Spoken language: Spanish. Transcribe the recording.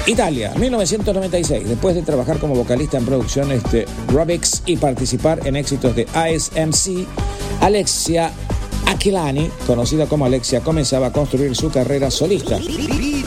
Italia, 1996. Después de trabajar como vocalista en producciones de Robix y participar en éxitos de ASMC, Alexia Aquilani, conocida como Alexia, comenzaba a construir su carrera solista.